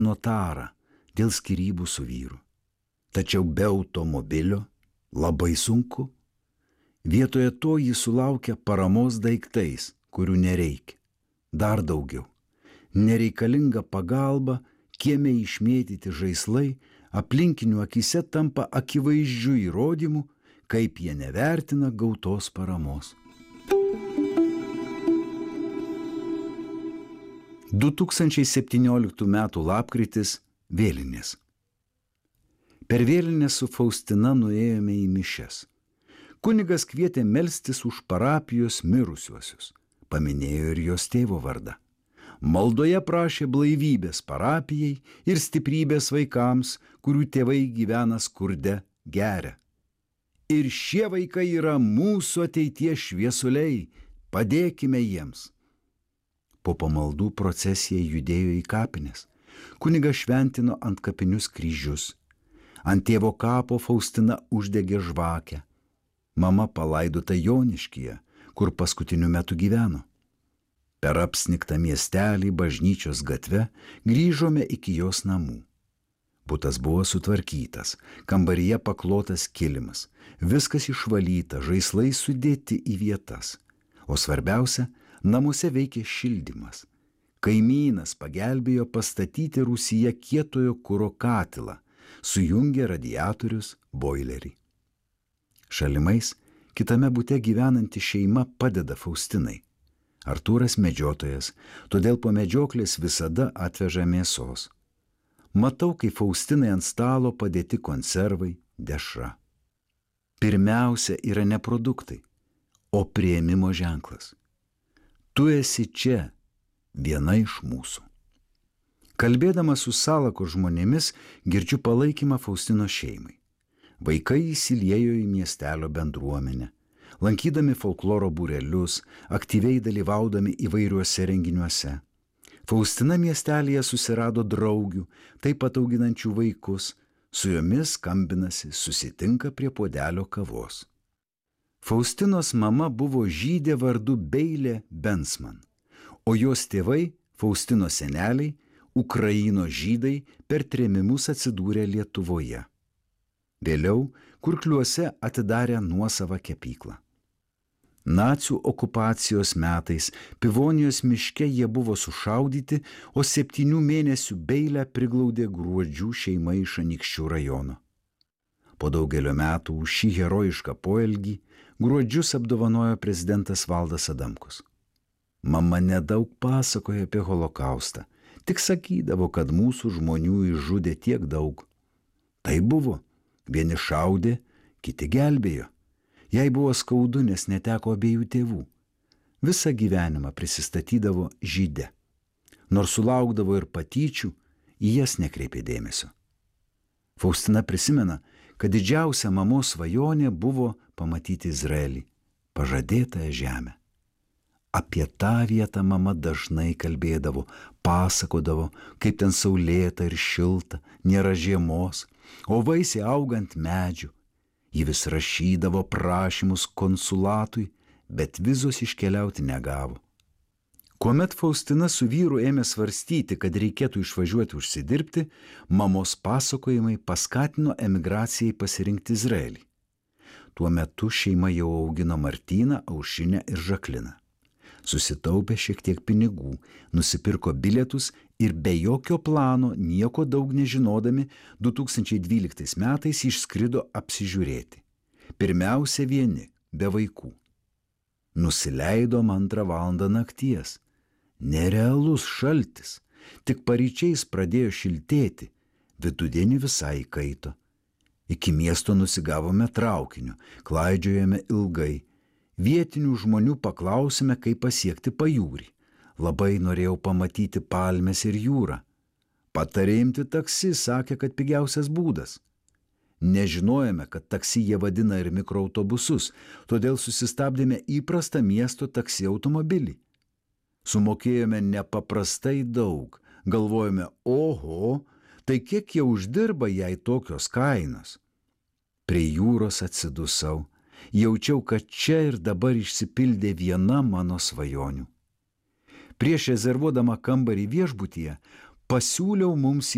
notarą dėl skyrybų su vyru. Tačiau be automobilio labai sunku. Vietoje to jis sulaukia paramos daiktais, kurių nereikia. Dar daugiau. Nereikalinga pagalba, kieme išmėtyti žaislai, aplinkinių akise tampa akivaizdžių įrodymų, kaip jie nevertina gautos paramos. 2017 m. lapkritis – vėlinės. Per vėlinės su Faustina nuėjome į mišias. Kunigas kvietė melstis už parapijos mirusiuosius. Paminėjo ir jos tėvo vardą. Maldoje prašė blaivybės parapijai ir stiprybės vaikams, kurių tėvai gyvena skurde, geria. Ir šie vaikai yra mūsų ateities šviesuliai, padėkime jiems. Po pamaldų procesija judėjo į kapines. Kunigas šventino ant kapinius kryžius. Ant tėvo kapo Faustina uždegė žvakę. Mama palaidota Joniškyje, kur paskutiniu metu gyveno. Per apsnigtą miestelį bažnyčios gatve grįžome iki jos namų. Butas buvo sutvarkytas, kambaryje paklotas kilimas, viskas išvalyta, žaislai sudėti į vietas. O svarbiausia, namuose veikė šildymas. Kaimynas pagelbėjo pastatyti rūsyje kietojo kuro katilą, sujungė radiatorius, boilerį. Šalimais kitame bute gyvenanti šeima padeda Faustinai. Artūras medžiotojas, todėl po medžioklės visada atveža mėsos. Matau, kaip Faustinai ant stalo padėti konservai, dešra. Pirmiausia yra ne produktai, o priėmimo ženklas. Tu esi čia, viena iš mūsų. Kalbėdamas su Salako žmonėmis, girdžiu palaikymą Faustino šeimai. Vaikai įsiliejo į miestelio bendruomenę, lankydami folkloro būrelius, aktyviai dalyvaudami įvairiuose renginiuose. Faustina miestelėje susirado draugių, taip pat auginančių vaikus, su jomis skambinasi, susitinka prie puodelio kavos. Faustinos mama buvo žydė vardu Beilė Bensman, o jos tėvai, Faustinos seneliai, Ukrainos žydai per trėmimus atsidūrė Lietuvoje. Vėliau Kurkliuose atidarė nuosavą kepyklą. Nacių okupacijos metais Pivonijos miške jie buvo sušaudyti, o 7 mėnesių Beilę priglaudė Gruodžių šeima iš Anykščių rajono. Po daugelio metų už šį herojišką poelgį Gruodžius apdovanojo prezidentas Valdas Adamkus. Mama nedaug pasakoja apie holokaustą, tik sakydavo, kad mūsų žmonių išžudė tiek daug. Tai buvo. Vieni šaudė, kiti gelbėjo. Jai buvo skaudu, nes neteko abiejų tėvų. Visą gyvenimą prisistatydavo žyde. Nors sulaukdavo ir patyčių, į jas nekreipė dėmesio. Faustina prisimena, kad didžiausia mamos svajonė buvo pamatyti Izraelį, pažadėtąją žemę. Apie tą vietą mama dažnai kalbėdavo, pasakodavo, kaip ten saulėta ir šilta, nėra žiemos, o vaisiai augant medžių. Ji vis rašydavo prašymus konsulatui, bet vizos iškeliauti negavo. Kuomet Faustina su vyru ėmė svarstyti, kad reikėtų išvažiuoti užsidirbti, mamos pasakojimai paskatino emigracijai pasirinkti Izraelį. Tuo metu šeima jau augino Martyną, Aušinę ir Žakliną. Susitaupė šiek tiek pinigų, nusipirko bilietus ir be jokio plano, nieko daug nežinodami, 2012 metais išskrido apsižiūrėti. Pirmiausia vieni, be vaikų. Nusileidom 2 valandą nakties. Nerealus šaltis, tik paryčiais pradėjo šiltėti, vidudienį visai kaito. Iki miesto nusigavome traukiniu, klaidžiojame ilgai. Vietinių žmonių paklausime, kaip pasiekti pajūrį. Labai norėjau pamatyti palmes ir jūrą. Patarė imti taksi, sakė, kad pigiausias būdas. Nežinojome, kad taksi jie vadina ir mikroautobusus, todėl susistabdėme įprastą miesto taksi automobilį. Sumokėjome nepaprastai daug, galvojome, oho, tai kiek jie uždirba jai tokios kainos. Prie jūros atsidusau. Jaučiau, kad čia ir dabar išsipildė viena mano svajonių. Prieš rezervuodama kambarį viešbutyje pasiūliau mums